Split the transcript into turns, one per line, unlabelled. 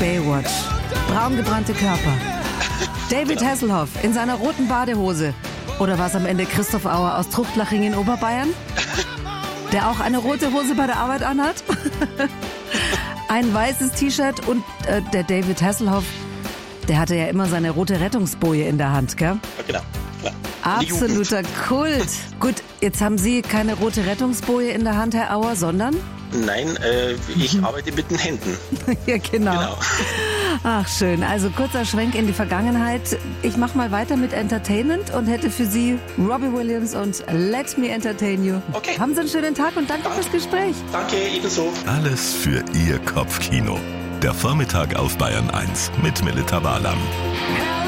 Baywatch. Braungebrannte Körper. David Hasselhoff in seiner roten Badehose. Oder war es am Ende Christoph Auer aus Truchtlaching in Oberbayern? Der auch eine rote Hose bei der Arbeit anhat? Ein weißes T-Shirt und der David Hasselhoff, der hatte ja immer seine rote Rettungsboje in der Hand, gell?
Ja, genau. Klar.
Absoluter Kult. Gut, jetzt haben Sie keine rote Rettungsboje in der Hand, Herr Auer, sondern?
Nein, ich arbeite mit den Händen.
Ja, genau. Ach, schön. Also kurzer Schwenk in die Vergangenheit. Ich mache mal weiter mit Entertainment und hätte für Sie Robbie Williams und Let Me Entertain You.
Okay.
Haben Sie einen schönen Tag und danke fürs Gespräch.
Danke, ebenso.
Alles für Ihr Kopfkino. Der Vormittag auf Bayern 1 mit Melita Walam.